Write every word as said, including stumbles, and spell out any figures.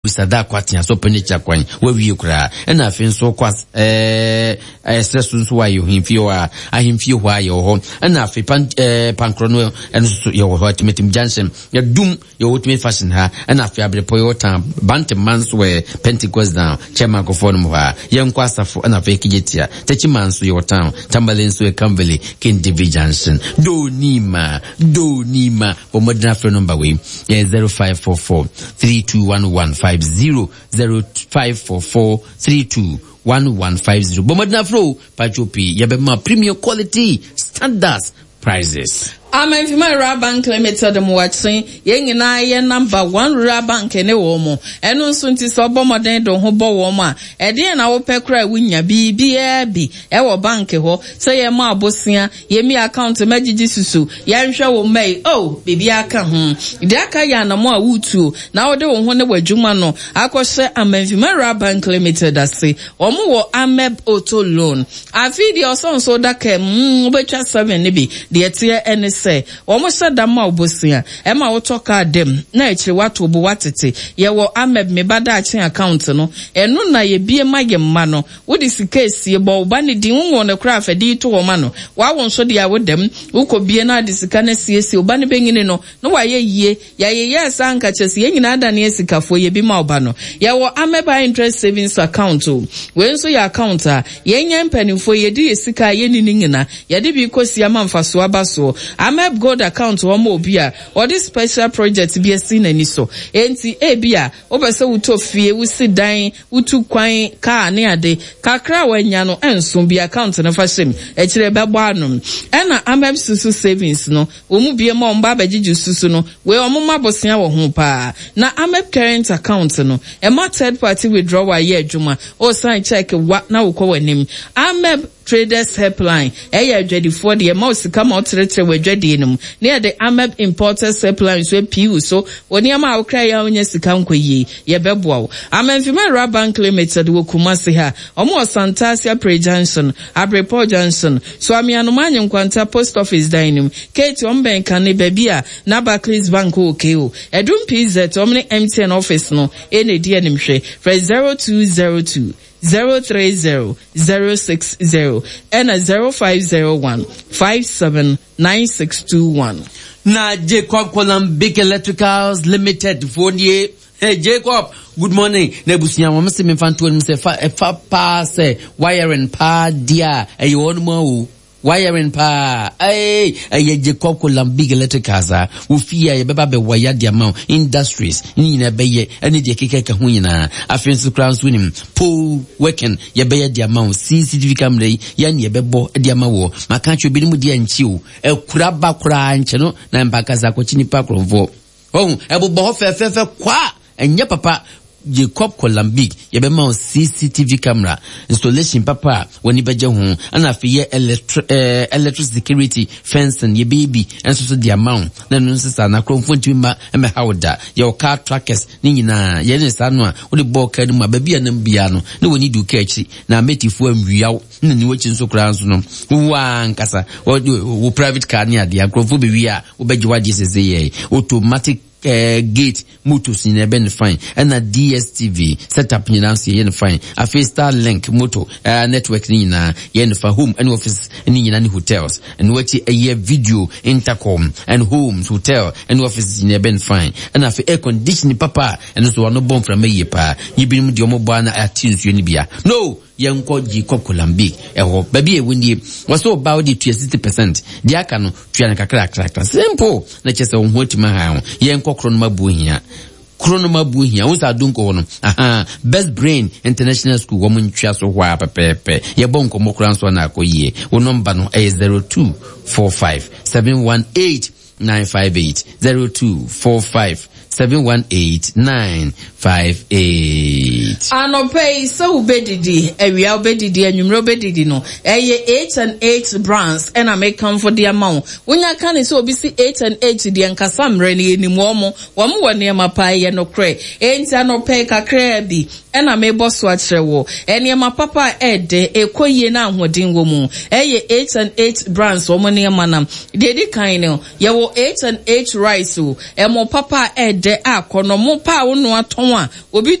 Sada kwatia so penicha kwan we wi kura na afi so kwas eh eh sesu wa yo himfio a ahimfio hwa yo ho na afi pan eh pankrono en so yo ho atimetim Johnson ya dum yo ultimate fashion ha na afi abrepo yo tan bant mans we Pentecost down chema ko fonu ha ye nkwasafo na afi kijetia techi manso yo tan Chamberlain so e Camveli King David Johnson do nima do nima o modern phone number we zero five four four three two one one five zero zero five four four three two one one five zero. Bomadna Fro Pachopi Yabema premium quality standards prices. I'm in my bank limited them watching yen na ye number one rural bank ene wo mo eno so nti so bomoden don ho bo wo ma e de na wo pekra wunya bi bi e bi e wo bank ho so ye ma abosia ye mi account magigi susu ye nhwe wo mai oh bibi aka ho de aka ya na mo a wutu na wo de wo ho ne wadwuma no akose Amemfima bank limited ase wo mo wo Ameb auto loan afi de oso so da ka mm obetwa seven ne bi de etie ene say omo sada ma obosia e ma wotoka dem na ekire wato obo watete ye wo Ameb me bada achen account no enu na ye bie mage mma no wodi sikesi bo ba ne din wo ne kra afedi to wo ma no wa won so de ya wodem ukobie na de sika na siesi oba ne benyine no no wa ye yie ya ye yes anka chese ye nyina da ne sikafo ye bi ma oba no ye wo Ameb interest savings account o we nso ya account a ye nya mpanimfo ye di sika ye ni nyina ye de bi kosi ama mfaso abaso Ameb Gold account wo mo bia or this special project bi esi na ni so enti e bia obese wuto fie wusi dan wutu kwan ka ne ade kakra wanya no enso bi account na fa hyem e kire bebo anum e na Ameb susu savings no wo mu bia ma omba bagiju susu no we omma bosia wo ho pa na Ameb current account no e ma third party withdrawal ye adwuma o sign check wa na wo kwa wanim Ameb Traders Helpline eya adwadifo de ma osika ma otrete wadwade enum ne de Ameb Importers Helpline so piu so woni ama awkra ya onya sika nkoyi ye beboa Amemfima Bank Limited wo Kumasi ha omo Santasia Pre Johnson Abrepo Johnson so amiano manye nkwanta post office dining Kate omben kane babia na Barclays Bank okeo edum P Z omne M T N office no ene die nimhwe for zero two zero two zero three zero zero six zero and a zero five zero one five seven nine six two one. Na Jacob Columbic Electricals Limited for the hey Jacob, good morning. Nebusia mo se me fanto me se fa fa pa se wiring pa dia e yo no wiring pa eh eh Jacob Columbic Electricals wo fia ye beba be wire dia ma industries ni na be ye ene de keke ho nyina afensu crowns winim po working ye be ye dia ma C C T V camera ye ne ye bebo dia ma wo maka twa bi mu dia nchi o e kura ba kura nche no na mpaka za ko chini pa kronvo oh e bo bo fe fe fe kwa enye papa Jacob Columbic yebema C C T V camera installation papa woni beje ho ana fe ye electric uh, electric security fencing ye baby enso so the amount na no sisa na kromfo ntimi ma me hawda ye car trackers ni nyina ye ne sa no a wo de ball card ma ba bia na bia no na woni du ka achi na metifu amwiaw na ni wachi nso kra nso no wa nkasa wo private car ni ade kromfo be wi a wo beje waje sese ye automatic Uh, gate motors in ben fine and a D S T V setup ni nansi yen fine a Star Link moto uh, network ni na yen for home and office ni ni hotels and what a year video intercom and homes hotel and offices in ben fine and a air conditioning papa and so no bomb from me pa yibi mu de omo bua na atins yeni bia no yenko Jacob Columbic eho baby e windi waso about the sixty percent dia aka no tuana kakra kakra simple na chese wo hotima ha yenko kronoma buhia kronoma buhia wo sa dunko no aha Best Brain International School wo muntwa so hwa pepepe ye bonko mokran so na akoyie wo number no is zero two four five seven one eight nine five eight zero two four five seven one eight nine five eight. Anopay so bedidi ewia obedidi anwumre obedidi no eye eight and eight brands and I make come for the amount wonya kan so obi si eight and eight di nkasa mre ne enimu omo wo mo wone mapa ye no kre enti anopay kakra bi and I make boss wa kire wo ene mapapa ede ekoyie na ahodin wo mu eye eight and eight brands wo mo ne manam dedi kan no ye wo eight and eight rice o e mo papa ede akono mo pa wo no aton a obi